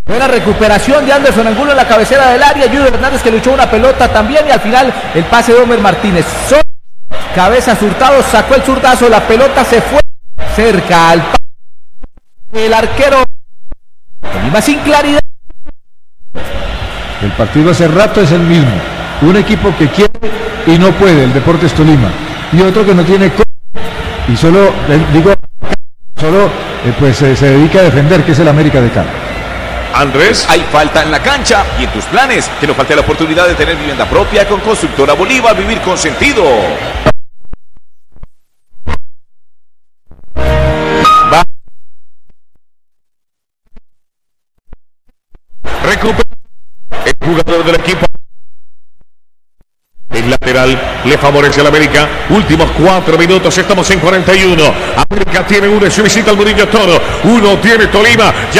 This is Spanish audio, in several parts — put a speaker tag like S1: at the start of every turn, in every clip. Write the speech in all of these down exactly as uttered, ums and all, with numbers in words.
S1: Buena recuperación de Anderson Angulo en la cabecera del área. Junior Hernández que luchó una pelota también. Y al final el pase de Homer Martínez. Son cabeza Hurtado, sacó el zurdazo. La pelota se fue cerca al el arquero. Tolima sin claridad.
S2: El partido hace rato es el mismo. Un equipo que quiere y no puede, el Deportes Tolima. Y otro que no tiene co y solo, digo, solo eh, pues eh, se dedica a defender, que es el América de Cali.
S3: Andrés, hay falta en la cancha y en tus planes. Que no falte la oportunidad de tener vivienda propia con Constructora Bolívar, vivir con sentido. Va. Recupera el jugador del equipo. El lateral le favorece al América. Últimos cuatro minutos, estamos en cuarenta y uno. América tiene uno en su visita al Murillo Toro. Uno tiene Tolima. Ya.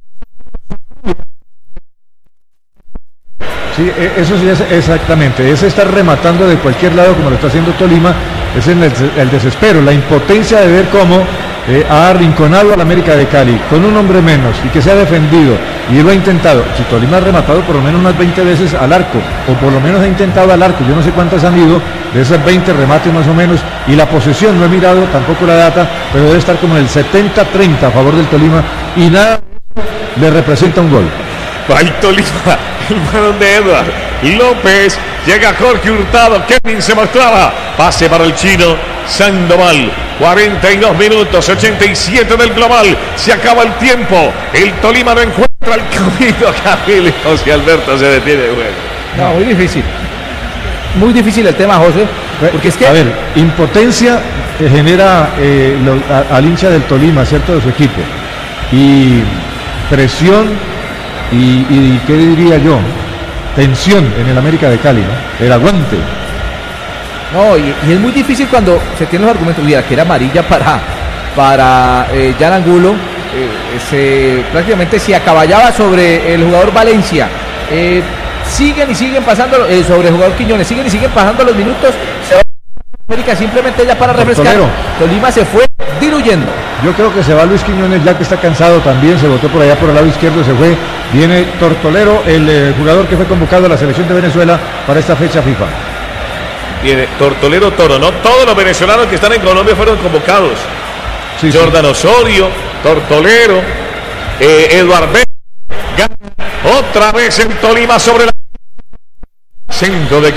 S2: Sí, eso sí es exactamente. Es estar rematando de cualquier lado como lo está haciendo Tolima. Es en el, el desespero, la impotencia de ver cómo eh, ha arrinconado al América de Cali con un hombre menos y que se ha defendido y lo ha intentado. Si Tolima ha rematado por lo menos unas veinte veces al arco, o por lo menos ha intentado al arco, yo no sé cuántas han ido de esas veinte remates más o menos, y la posesión no he mirado tampoco la data, pero debe estar como en el setenta treinta a favor del Tolima y nada le representa un gol.
S3: Ahí Tolima, el balón de Edward López, llega Jorge Hurtado, Kevin se mostraba, pase para el chino Sandoval, cuarenta y dos minutos, ochenta y siete del global, se acaba el tiempo, el Tolima no encuentra el camino, Camilo, José Alberto se detiene, bueno.
S1: No, muy difícil, muy difícil el tema, José, porque es que...
S2: A ver, impotencia eh, genera eh, lo, a, al hincha del Tolima, ¿cierto?, de su equipo, y presión. Y, y qué diría yo, tensión en el América de Cali, ¿no? El aguante.
S1: No, y, y es muy difícil cuando se tienen los argumentos. Mira, que era amarilla para para eh, Jan Angulo, eh, se, prácticamente se acaballaba sobre el jugador Valencia. Eh, siguen y siguen pasando eh, sobre el jugador Quiñones, siguen y siguen pasando los minutos. Se va América simplemente ya para refrescar.
S2: Tortolero.
S1: Tolima se fue diluyendo.
S2: Yo creo que se va Luis Quiñones ya que está cansado también, se botó por allá por el lado izquierdo, se fue. Viene Tortolero, el eh, jugador que fue convocado a la selección de Venezuela para esta fecha FIFA.
S3: Viene Tortolero Toro, no todos los venezolanos que están en Colombia fueron convocados. Sí, Jordan sí. Osorio, Tortolero, eh, Eduardo Vega, otra vez en Tolima sobre la centro de que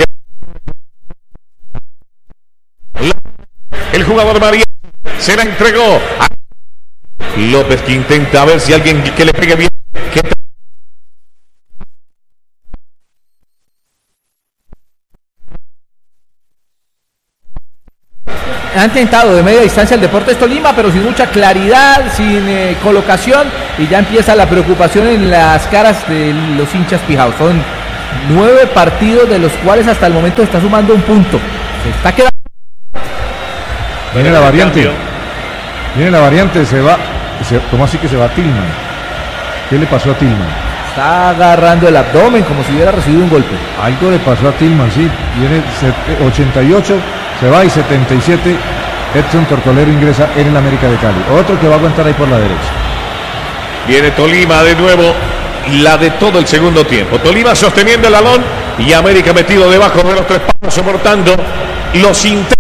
S3: el jugador María se la entregó a López, que intenta a ver si alguien que le pegue bien. Que...
S1: Ha intentado de media distancia el Deportes Tolima, pero sin mucha claridad, sin eh, colocación, y ya empieza la preocupación en las caras de los hinchas pijados. Son nueve partidos de los cuales hasta el momento está sumando un punto. Se está quedando.
S2: Viene la variante. Viene la variante, se va. Se, ¿Cómo así que se va Tillman? ¿Qué le pasó a Tillman?
S1: Está agarrando el abdomen como si hubiera recibido un golpe.
S2: Algo le pasó a Tillman, sí. Viene ochenta y ocho, se va, y setenta y siete. Edson Tortolero ingresa en el América de Cali. Otro que va a aguantar ahí por la derecha.
S3: Viene Tolima de nuevo, la de todo el segundo tiempo. Tolima sosteniendo el balón y América metido debajo de los tres palos, soportando los intentos.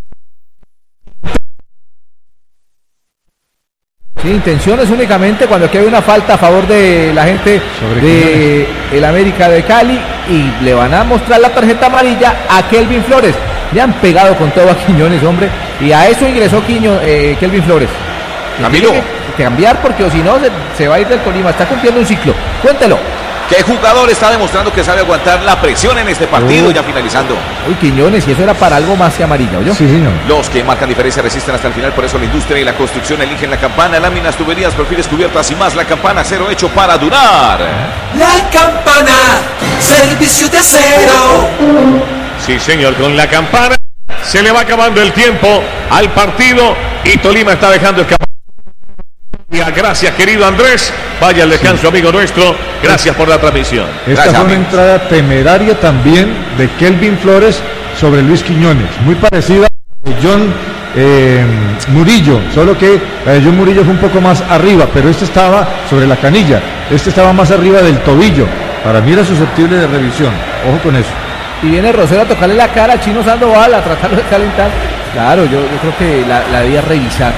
S1: Sí, intenciones únicamente cuando aquí hay una falta a favor de la gente de el América de Cali, y le van a mostrar la tarjeta amarilla a Kelvin Flores. Le han pegado con todo a Quiñones, hombre, y a eso ingresó Quiño, eh, Kelvin Flores.
S3: Camilo,
S1: tiene que cambiar porque o si no se, se va a ir del Tolima. Está cumpliendo un ciclo. Cuéntelo.
S3: ¿Qué jugador está demostrando que sabe aguantar la presión en este partido? Uh, ya finalizando.
S1: Uy, Quiñones, y eso era para algo más que amarilla, ¿oyó?
S2: Sí, señor.
S3: Los que marcan diferencia resisten hasta el final, por eso la industria y la construcción eligen la Campana, láminas, tuberías, perfiles, cubiertas y más. La Campana, acero hecho para durar.
S4: La Campana, servicio de acero.
S3: Sí, señor, con la Campana se le va acabando el tiempo al partido y Tolima está dejando escapar. Gracias, querido Andrés. Vaya al descanso, sí, amigo nuestro. Gracias por la transmisión.
S2: Esta
S3: Gracias,
S2: fue una
S3: amigos.
S2: entrada temeraria también de Kelvin Flores sobre Luis Quiñones, muy parecida a John eh, Murillo, solo que eh, John Murillo fue un poco más arriba, pero este estaba sobre la canilla. este estaba más arriba del tobillo. Para mí era susceptible de revisión. Ojo con eso.
S1: Y viene Rosero a tocarle la cara a Chino Sandoval, a tratarlo de calentar. Claro, yo, yo creo que la, la debía revisar.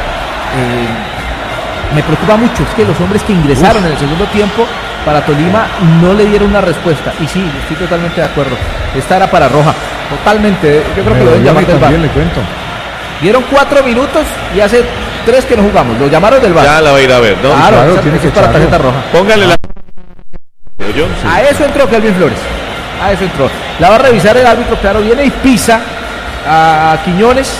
S1: Eh, me preocupa mucho, es que los hombres que ingresaron Uf. en el segundo tiempo para Tolima no le dieron una respuesta. Y sí, estoy totalmente de acuerdo. Esta era para Roja, totalmente. Yo creo me que lo deben llamar del bar.
S2: Le cuento.
S1: Dieron cuatro minutos y hace tres que no jugamos. Lo llamaron del bar.
S3: Ya la va a ir a ver, ¿no?
S1: Claro,
S2: claro
S1: esa,
S2: tiene que
S1: es para tarjeta roja.
S3: Póngale la...
S1: Sí. A eso entró Kelvin Flores. A eso entró. La va a revisar el árbitro, claro, viene y pisa a Quiñones.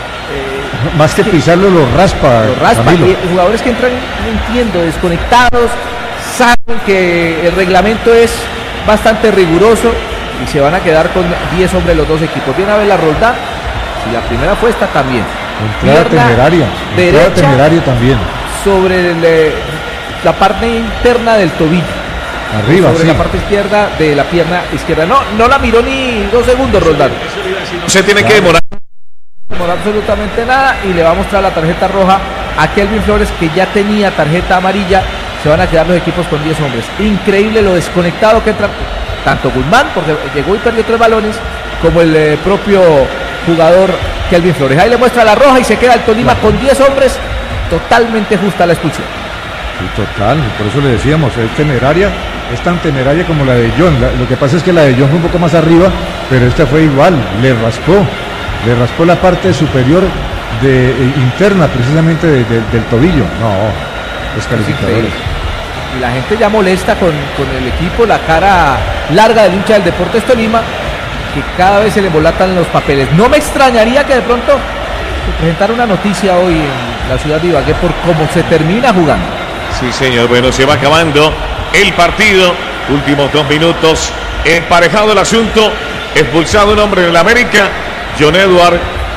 S2: Eh, Más que pisarlo, lo raspa.
S1: Lo raspa. Y jugadores que entran, no entiendo, desconectados, saben que el reglamento es bastante riguroso y se van a quedar con diez hombres los dos equipos. Viene a ver la Roldán. Si la primera fue esta también.
S2: Entrada temeraria. Entrada temeraria también.
S1: Sobre el, la parte interna del tobillo.
S2: Arriba,
S1: sobre
S2: sí.
S1: la parte izquierda de la pierna izquierda. No, no la miró ni dos segundos, Roldán.
S3: No se tiene claro. que demorar.
S1: No demorar absolutamente nada y le va a mostrar la tarjeta roja a Kelvin Flores, que ya tenía tarjeta amarilla. Se van a quedar los equipos con diez hombres. Increíble lo desconectado que entra tanto Guzmán, porque llegó y perdió tres balones, como el eh, propio jugador Kelvin Flores. Ahí le muestra la roja y se queda el Tolima claro. con diez hombres. Totalmente justa la expulsión.
S2: Sí, total, por eso le decíamos, es temeraria, es tan temeraria como la de John. La, lo que pasa es que la de John fue un poco más arriba, pero esta fue igual, le raspó, le raspó la parte superior de, eh, interna precisamente de, de, del tobillo. No, los calificadores.
S1: Y la gente ya molesta con, con el equipo, la cara larga del hincha del Deportes Tolima, que cada vez se le embolatan los papeles. No me extrañaría que de pronto se presentara una noticia hoy en la ciudad de Ibagué por cómo se termina jugando.
S3: Sí, señor. Bueno, se va acabando el partido. Últimos dos minutos. Emparejado el asunto. Expulsado un hombre del América. John Edward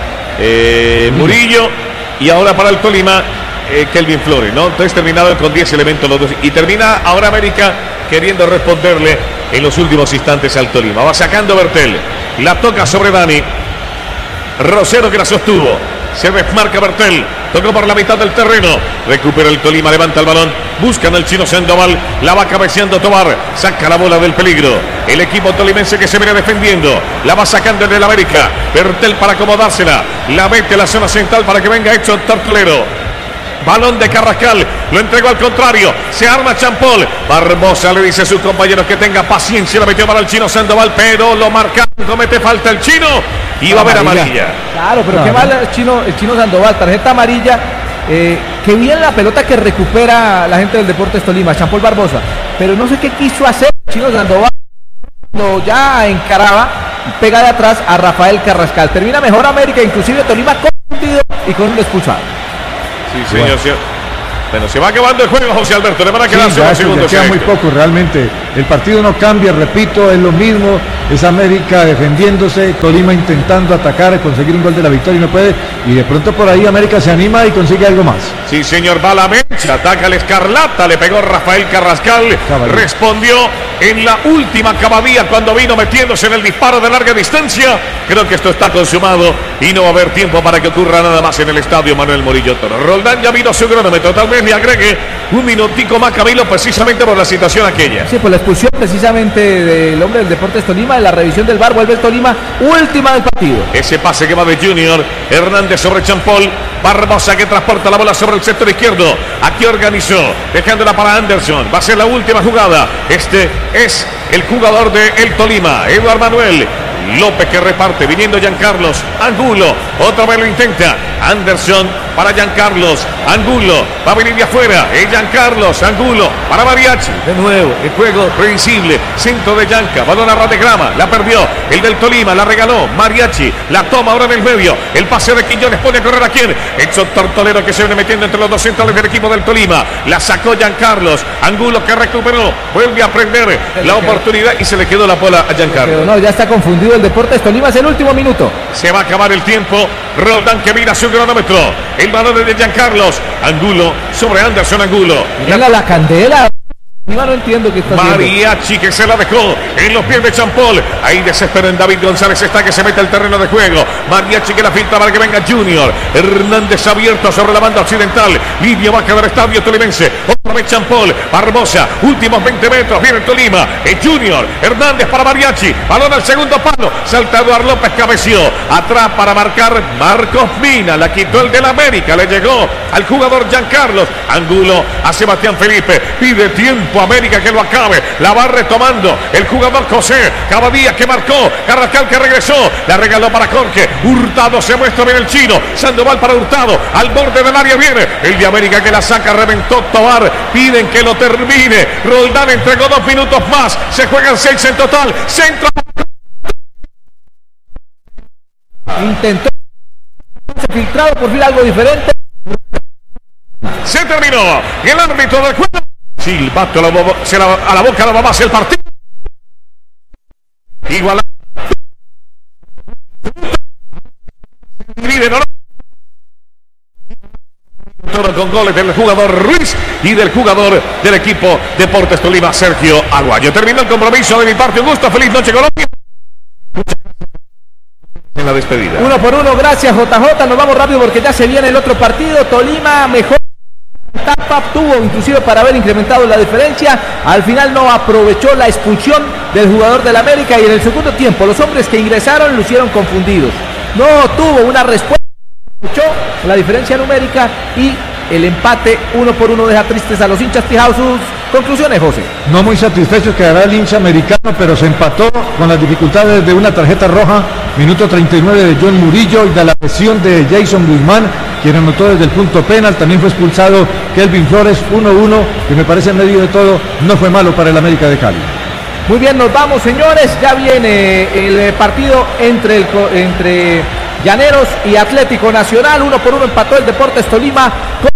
S3: eh, Murillo. Y ahora para el Tolima, eh, Kelvin Flores, ¿no? Entonces terminado con diez elementos los dos. Y termina ahora América queriendo responderle en los últimos instantes al Tolima. Va sacando Bertel. La toca sobre Dani. Rosero que la sostuvo. Se desmarca Bertel. Tocó por la mitad del terreno. Recupera el Tolima. Levanta el balón. Buscan al Chino Sandoval. La va cabeceando Tobar. Saca la bola del peligro. El equipo tolimense que se viene defendiendo. La va sacando en el América. Bertel para acomodársela. La mete a la zona central para que venga hecho Tortolero. Balón de Carrascal, lo entregó al contrario, se arma Champol, Barbosa le dice a sus compañeros que tenga paciencia, la metió para el Chino Sandoval, pero lo marca, comete falta el Chino y va a haber amarilla.
S1: Claro, pero claro. Qué mal el Chino, el Chino Sandoval, tarjeta amarilla, eh, qué bien la pelota que recupera la gente del Deportes Tolima, Champol Barbosa, pero no sé qué quiso hacer el Chino Sandoval, cuando ya encaraba, pega de atrás a Rafael Carrascal, termina mejor América, inclusive Tolima confundido y con un expulsado.
S3: Sí, señor. Bueno. señor. Bueno, se va acabando el juego, José Alberto. Le van a quedar
S2: sí, unos segundos. Queda muy poco realmente. El partido no cambia, repito, es lo mismo. Es América defendiéndose, Tolima intentando atacar, conseguir un gol de la victoria y no puede. Y de pronto por ahí América se anima y consigue algo más.
S3: Sí, señor, va a la mecha, ataca el Escarlata, le pegó Rafael Carrascal. Caballero. Respondió en la última acabadía cuando vino metiéndose en el disparo de larga distancia. Creo que esto está consumado y no va a haber tiempo para que ocurra nada más en el estadio Manuel Murillo Toro. Roldán ya vino su cronómetro, tal vez le agregue un minutico más, Camilo, precisamente por la situación aquella.
S1: Sí, por la expulsión precisamente del hombre del Deportes Tolima, de la revisión del V A R, vuelve el Tolima, última del partido.
S3: Ese pase que va de Junior, Hernández sobre Champol, Barbosa que transporta la bola sobre el sector izquierdo, aquí organizó, dejándola para Anderson, va a ser la última jugada, este es el jugador de el Tolima, Eduardo Manuel López que reparte, viniendo Giancarlos Angulo, otra vez lo intenta, Anderson para Giancarlos Angulo, va a venir de afuera, es Giancarlos Angulo para Mariachi, de nuevo, el juego previsible, centro de Gianca, balón a ras de grama, la perdió, el del Tolima, la regaló, Mariachi, la toma ahora en el medio, el pase de Quiñones pone a correr a quién, Edson Tortolero que se viene metiendo entre los dos centrales del equipo del Tolima, la sacó Giancarlos Angulo que recuperó, vuelve a prender la oportunidad y se le quedó la bola a Giancarlos.
S1: No, ya está confundido el Deportes Tolima, es el último minuto.
S3: Se va a acabar el tiempo. Roldán que mira su cronómetro. El balón es de Giancarlos Angulo sobre Anderson Angulo.
S1: Venga la candela. No entiendo qué está haciendo.
S3: Mariachi que se la dejó en los pies de Champol. Ahí desespera en David González. Está que se mete al terreno de juego. Mariachi que la filtra para que venga Junior. Hernández abierto sobre la banda occidental. Lidia va a quedar estadio tolimense. Otra de Champol. Barbosa, últimos veinte metros, viene Tolima. Es Junior, Hernández para Mariachi. Balón al segundo palo. Salta Eduardo López, cabeció. Atrás para marcar Marcos Mina. La quitó el del América. Le llegó al jugador Giancarlos. Angulo a Sebastián Felipe. Pide tiempo América que lo acabe. La va retomando el jugador José Cavadía que marcó. Carrascal que regresó. La regaló para Jorge. Hurtado se muestra bien el chino. Sandoval para Hurtado. Al borde del área viene el de América que la saca. Reventó Tobar. Piden que lo termine. Roldán entregó dos minutos más. Se juegan seis en total. Centro.
S1: Intentó filtrado por fin algo diferente.
S3: Se terminó. Y el árbitro del juego. Silbato a la, se la, a la boca la va más el partido. Igual. Con goles del jugador Ruiz y del jugador del equipo Deportes Tolima, Sergio Aguayo. Terminó el compromiso de mi parte. Un gusto. Feliz noche, Colombia. En la despedida.
S1: Uno por uno, gracias J J. Nos vamos rápido porque ya se viene el otro partido. Tolima mejor etapa, tuvo inclusive para haber incrementado la diferencia. Al final no aprovechó la expulsión del jugador del América y en el segundo tiempo los hombres que ingresaron lucieron confundidos. No tuvo una respuesta. La diferencia numérica y el empate uno por uno deja tristes a los hinchas fijados. Sus conclusiones, José.
S2: No muy satisfecho quedará el hincha americano, pero se empató con las dificultades de una tarjeta roja, minuto treinta y nueve de John Murillo y de la lesión de Jason Guzmán, quien anotó desde el punto penal. También fue expulsado Kelvin Flores. Uno uno, que me parece en medio de todo no fue malo para el América de Cali.
S1: Muy bien, nos vamos, señores. Ya viene el partido entre el entre Llaneros y Atlético Nacional. Uno por uno empató el Deportes Tolima.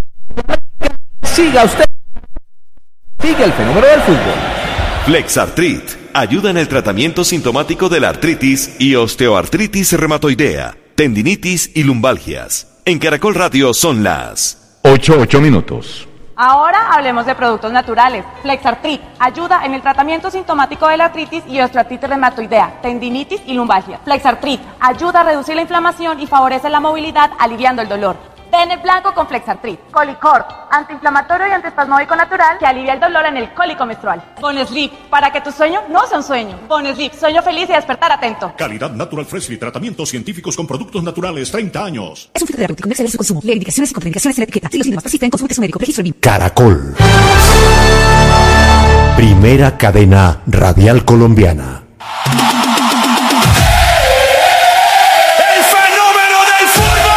S1: Siga usted. Sigue el fenómeno del fútbol.
S5: Flexartrit ayuda en el tratamiento sintomático de la artritis y osteoartritis reumatoidea, tendinitis y lumbalgias. En Caracol Radio son las
S6: ocho, ocho minutos.
S7: Ahora hablemos de productos naturales. Flexartrit ayuda en el tratamiento sintomático de la artritis y osteoartritis reumatoidea, tendinitis y lumbalgia. Flexartrit ayuda a reducir la inflamación y favorece la movilidad, aliviando el dolor. Ven el blanco con Flexartrit. Colicorp, antiinflamatorio y antiespasmódico natural que alivia el dolor en el cólico menstrual. Bonesleep, para que tu sueño no sea un sueño. Bonesleep, sueño feliz y despertar atento.
S8: Calidad Natural Freshly, tratamientos científicos con productos naturales, treinta años.
S9: Es un filtro terapéutico, no exceder su consumo. Lee indicaciones y contraindicaciones en la etiqueta. Si los síntomas persisten, consulte su médico. Registro B I M.
S10: Caracol. Primera cadena radial colombiana.